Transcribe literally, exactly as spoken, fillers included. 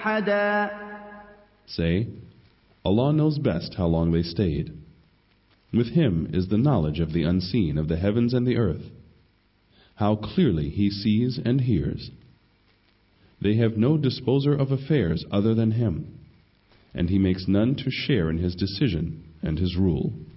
أحدا. Say, Allah knows best how long they stayed. With Him is the knowledge of the unseen of the heavens and the earth. How clearly He sees and hears. They have no disposer of affairs other than Him, and He makes none to share in His decision and His rule.